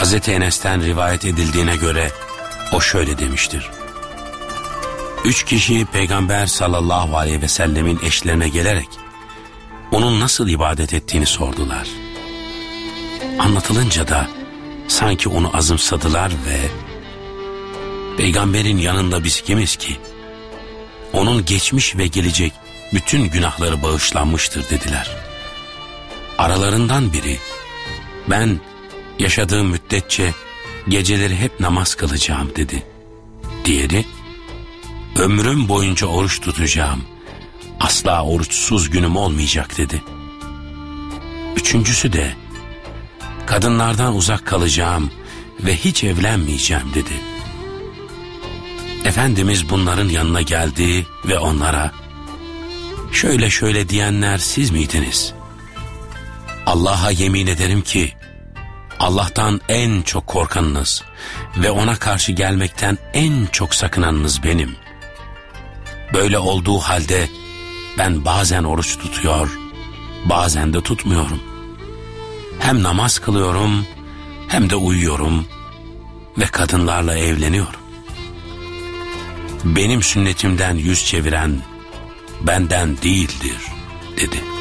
Hazreti Enes'ten rivayet edildiğine göre o şöyle demiştir. 3 kişi Peygamber sallallahu aleyhi ve sellemin eşlerine gelerek onun nasıl ibadet ettiğini sordular. Anlatılınca da sanki onu azımsadılar ve Peygamberin yanında biz kimiz ki? Onun geçmiş ve gelecek bütün günahları bağışlanmıştır dediler. Aralarından biri, ben yaşadığım müddetçe geceleri hep namaz kılacağım dedi. Diğeri, ömrüm boyunca oruç tutacağım, asla oruçsuz günüm olmayacak dedi. Üçüncüsü de, kadınlardan uzak kalacağım ve hiç evlenmeyeceğim dedi. Efendimiz bunların yanına geldi ve onlara, şöyle şöyle diyenler siz miydiniz? Allah'a yemin ederim ki, Allah'tan en çok korkanınız ve ona karşı gelmekten en çok sakınanınız benim. Böyle olduğu halde ben bazen oruç tutuyor, bazen de tutmuyorum. Hem namaz kılıyorum, hem de uyuyorum ve kadınlarla evleniyorum. Benim sünnetimden yüz çeviren benden değildir dedi.